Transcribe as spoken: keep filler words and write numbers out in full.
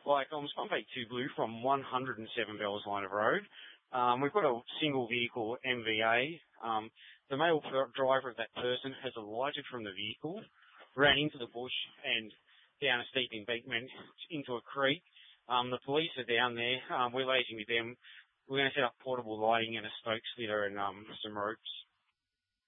Like, I'm Scumbag two Blue from one hundred seven Bells Line of Road. Um, we've got a single vehicle M V A. Um, the male driver of that person has alighted from the vehicle, ran into the bush and down a steep embankment into a creek. Um, the police are down there. Um, we're liaising with them. We're going to set up portable lighting and a spoke slitter and um, some ropes.